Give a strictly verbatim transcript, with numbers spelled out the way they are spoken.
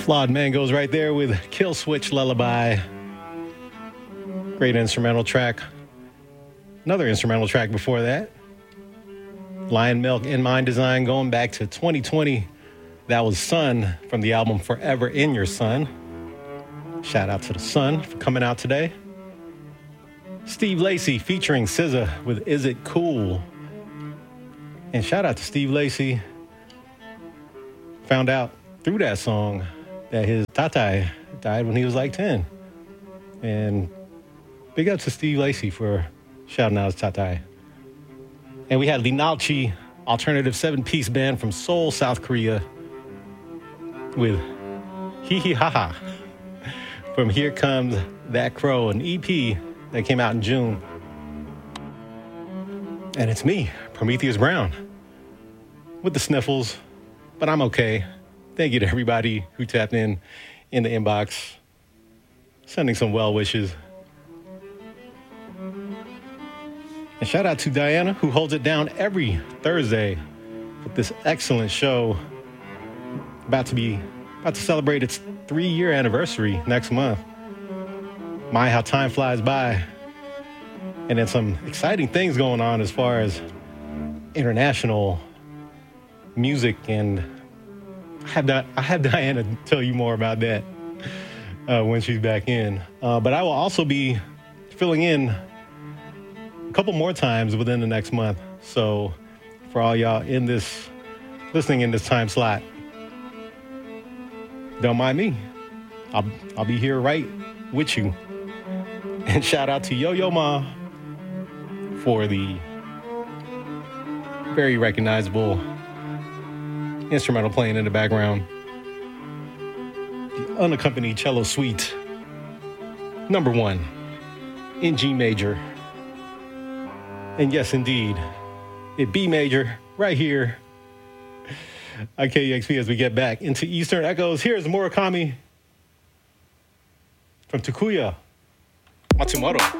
Flawed Mangoes right there with Kill Switch Lullaby. Great instrumental track. Another instrumental track before that. Lion Milk in Mind Design going back to twenty twenty. That was Sun from the album Forever in Your Sun. Shout out to the Sun for coming out today. Steve Lacy featuring S Z A with Is It Cool? And shout out to Steve Lacy. Found out through that song that his tatai died when he was like ten. And big up to Steve Lacy for shouting out his tatai. And we had Linalchi, alternative seven-piece band from Seoul, South Korea, with Hee Hee Ha Ha from Here Comes That Crow, an E P that came out in June. And it's me, Prometheus Brown, with the sniffles, but I'm okay. Thank you to everybody who tapped in in the inbox, sending some well wishes. And shout out to Diana, who holds it down every Thursday with this excellent show. About to be, about to celebrate its three-year anniversary next month. My, how time flies by. And then some exciting things going on as far as international music, and I have, Di- I have Diana tell you more about that uh, when she's back in. Uh, but I will also be filling in a couple more times within the next month. So for all y'all in this, listening in this time slot, don't mind me. I'll, I'll be here right with you. And shout out to Yo-Yo Ma for the very recognizable instrumental playing in the background. The unaccompanied cello suite, number one, in G major. And yes, indeed, in B major, right here on K E X P as we get back into Eastern Echoes. Here's Murakami from Takuya Matsumoto.